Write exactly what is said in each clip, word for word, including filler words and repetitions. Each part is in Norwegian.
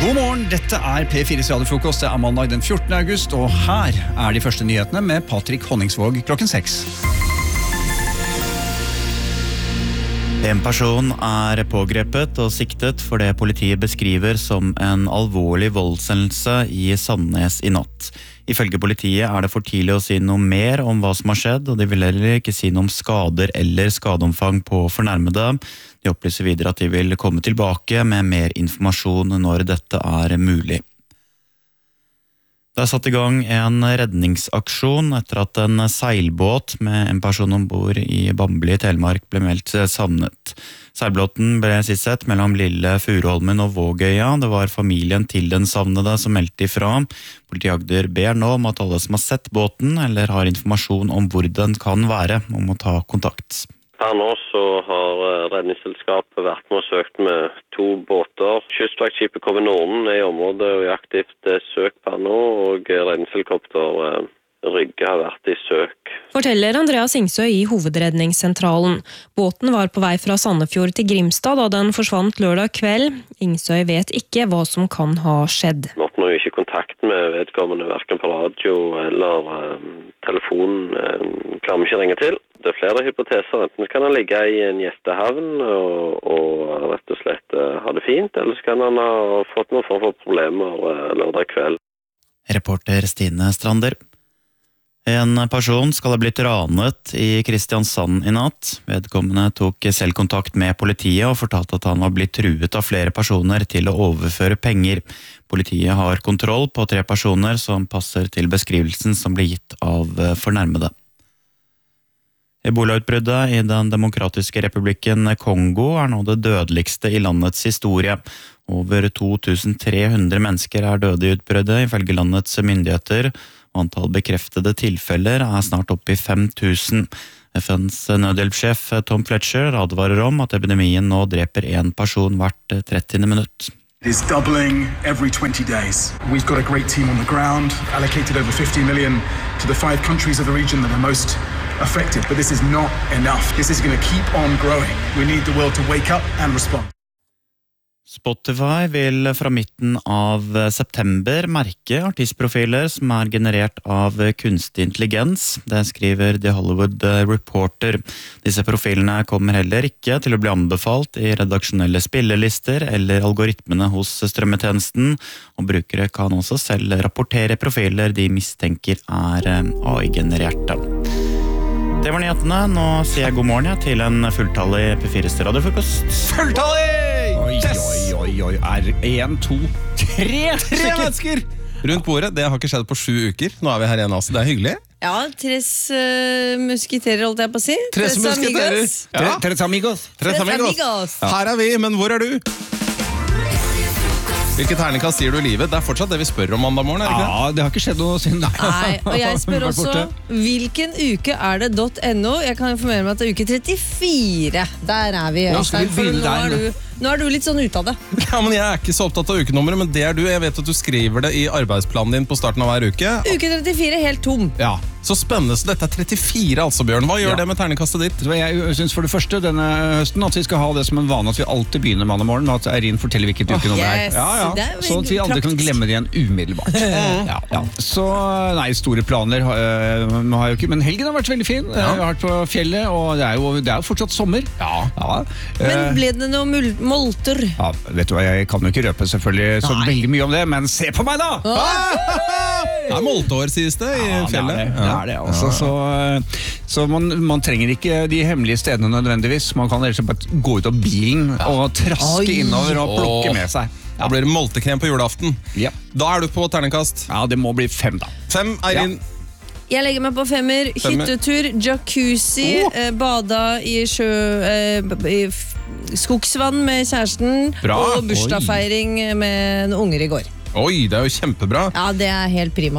God morgen, dette er P fires radiofrokost. Det er mandag den fjortende august, og her er de første nyhetene med Patrick Honningsvåg klokken seks. En person er pågrepet og siktet for det politiet beskriver som en alvorlig voldshendelse i Sandnes i natt. Ifølge politiet er det for tidlig å si noe mer om hva som har skjedd, og de vil heller ikke si noe om skader eller skadeomfang på fornærmede. De opplyser videre at de vil komme tilbake med mer informasjon når dette er mulig. Det er satt i gang en redningsaksjon etter at en seilbåt med en person ombord i Bamble i Telemark ble meldt savnet. Seilbåten ble sist sett mellom Lille Furuholmen og Vågøya. Det var familien til den savnede som meldte ifra. Politiet Agder ber nå om at alle som har sett båten eller har informasjon om hvor den kan være, om å ta kontakt. Her nå så har redningsselskapet vært med og søkt med to båter. Kystvaktskipet K V Norden er i området og i aktivt søk per nå, og redningshelikopter Rygge har vært i søk. Forteller Andreas Ingsøy i hovedredningssentralen. Båten var på vei fra Sandefjord til Grimstad da den forsvant lørdag kveld. Ingsøy vet ikke hva som kan ha skjedd. Vi oppnår jo ikke kontakt med vedkommende, hverken på radio eller um, telefon. Um, klarer vi ikke ringe til. Det er flere hypoteser. Enten kan han ligge i en gjestehavn og, og rett og slett uh, ha det fint, eller så kan han ha fått noen form for problemer uh, lørdag kveld. Reporter Stine Strander. En person skal ha blitt ranet i Kristiansand i natt. Vedkommende tok selv kontakt med politiet og fortalte at han var blitt truet av flere personer til å overføre penger. Politiet har kontroll på tre personer som passer til beskrivelsen som ble gitt av fornærmede. Ebola-utbruddet i den demokratiske republikken Kongo er nå det dødeligste i landets historie. Over to tusen tre hundre mennesker er døde i utbruddet ifølge landets myndigheter, og antall bekreftede tilfeller er snart oppe i fem tusen. F N's nødhjelpssjef Tom Fletcher advarer om at epidemien nå dreper en person hvert trettiende minutt. It is doubling every twenty days. We've got a great team on the ground, allocated over fifty million to the five countries of the region that are most affected, but this is not enough. This is going to keep on growing. We need the world to wake up and respond. Spotify vil fra midten av september merke artistprofiler som er generert av kunstig intelligens. Det skriver The Hollywood Reporter. Disse profilene kommer heller ikke til å bli anbefalt i redaksjonelle spillelister eller algoritmene hos strømmetjenesten, og brukere kan også selv rapportere profiler de mistenker er A I-genererte. Det var nyhetene. Nå sier jeg god morgen til en fulltallig P fires radiofrokost. Fulltallig! Oi, oi, oi, oi, er en, to, tre, tre mennesker rundt bordet. Det har ikke skjedd på sju uker. Nå er vi her igjen, altså. Det er hyggelig. Ja, tres uh, musketerer, holdt jeg på å si. Tres musketerer. Ja. Tres amigos. Tres amigos. amigos. Her er vi, men hvor er du? Hvilket terningkast sier du i livet? Det er fortsatt det vi spør om mandag morgen, er det ikke det? Ja, det har ikke skjedd noe siden. Nei, og jeg spør også, hvilken uke er det .no? Jeg kan informere meg at det er uke trettifire. Der er vi. Ja, skal vi begynne nå, er der? du, nå er du litt sånn ut av det. Ja, men jeg er ikke så opptatt av ukenummeret, men det er du. Jeg vet at du skriver det i arbeidsplanen din på starten av hver uke. Uke trettifire, helt tom. Ja, så spennende. Så dette er trettifire, altså, Bjørn. Hva gjør Ja. det med terningkastet ditt? Jeg synes for det første denne høsten at vi skal ha det som en vane at vi alltid begynner mandag morgen med at Eirin forteller hvilket Oh, ukenummer yes. er. Ja, ja. Det er Så at vi aldri kan praktisk. glemme det igjen umiddelbart. ja, ja. Så nei, store planer uh, har jeg jo ikke, men helgen har vært veldig fin. Ja. Jeg har vært på fjellet, og det er jo, det er jo fortsatt sommer. Ja. Ja. Men ble det noe mul- molter? Ja, vet du hva, jeg kan jo ikke røpe selvfølgelig så Nei. veldig mye om det, men se på meg da! Det er molteår, sies det, i Ja, det fjellet. er det, det, er det altså. Så, så man, man trenger ikke de hemmelige stedene nødvendigvis. Man kan ellers bare gå ut av bilen og traske Oi. innover og plukke Åh. med seg. Da blir det moltekrem på julaften. Ja. Da er du på terningkast. Ja, det må bli fem da. Fem, Eirin. Jeg legger meg på femmer. Femmer. Hyttetur, jacuzzi, Oh. eh, bada i sjø, eh, b- i f- skogsvann med kjæresten, Bra. og bursdagsfeiring med noen unger i går. Oi, det er jo kjempebra. Ja, det er helt prima.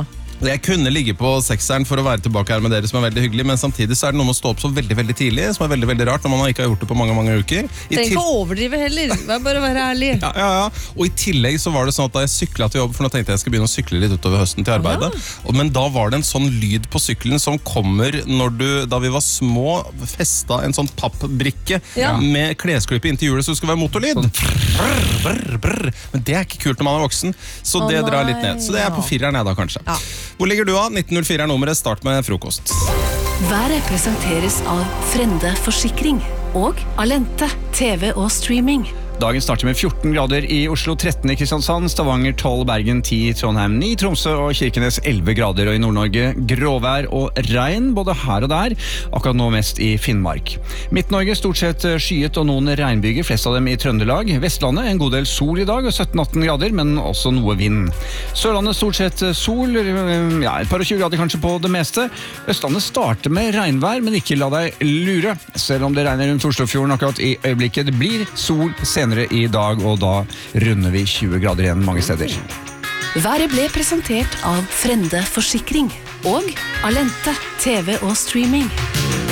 Jeg kunne ligge på sekseren for å være tilbake her med dere, som er veldig hyggelig, men samtidig så er det noe med å stå opp så veldig, veldig tidlig, som er veldig, veldig rart når man ikke har gjort det på mange, mange uker. I Trenger ikke å overdrive heller, bare å være ærlig. Ja, ja, ja. Og i tillegg så var det sånn at da jeg syklet til jobb, for nå tenkte jeg jeg skulle begynne å sykle litt utover høsten til arbeidet, ja. Men da var det en sånn lyd på syklen som kommer når du, da vi var små, festet en sånn pappbrikke ja. Med klesklippet inntil hjulet, så det skulle være motorlyd. Sånn. Brr, brr, brr. Men det er ikke kult når man er voksen, så det oh, drar litt ned. Så det er på fireren jeg da, kanskje. Ja. Hvor ligger du av? nitten null fire er nummeret, start med frokost. Været presenteres av Frende Forsikring og Alente, T V og streaming. Dagen starter med fjorten grader i Oslo, tretten i Kristiansand, Stavanger tolv, Bergen ti, Trondheim ni, Tromsø og Kirkenes elleve grader, og i Nord-Norge gråvær og regn, både her og der, akkurat nå mest i Finnmark. Midt-Norge stort sett skyet og noen regnbyger, flest av dem i Trøndelag. Vestlandet en god del sol i dag, og sytten atten grader, men også noe vind. Sørlandet stort sett sol, ja, et par og tjue grader kanskje på det meste. Østlandet starter med regnvær, men ikke la deg lure. Selv om det regner rundt Oslofjorden akkurat i øyeblikket, det blir sol senere i dag, og da runder vi tjue grader igjen mange steder. Været ble presentert av Frende Forsikring og Alente, T V og streaming.